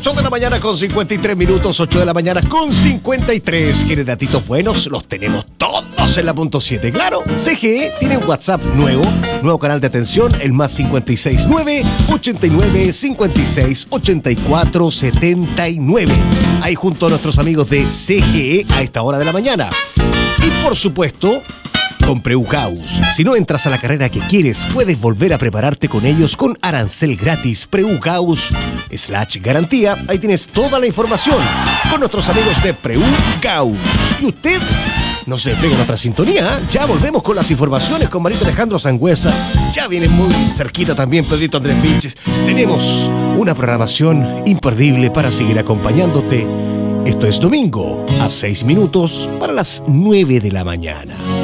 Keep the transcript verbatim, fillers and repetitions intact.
ocho de la mañana con cincuenta y tres minutos, ocho de la mañana con cincuenta y tres. ¿Quieres datitos buenos? Los tenemos todos en la punto siete. Claro, C G E tiene un WhatsApp nuevo, nuevo canal de atención, el más cincuenta y seis nueve, ochenta y nueve, cincuenta y seis, ochenta y cuatro, setenta y nueve. Ahí junto a nuestros amigos de C G E a esta hora de la mañana. Y por supuesto, con Preucaus. Si no entras a la carrera que quieres, puedes volver a prepararte con ellos con arancel gratis. Preucaus slash garantía. Ahí tienes toda la información con nuestros amigos de Preucaus. Y usted no se pegue en otra sintonía. Ya volvemos con las informaciones con Marito Alejandro Sangüesa. Ya viene muy cerquita también Pedrito Andrés Vilches. Tenemos una programación imperdible para seguir acompañándote. Esto es domingo a seis minutos para las nueve de la mañana.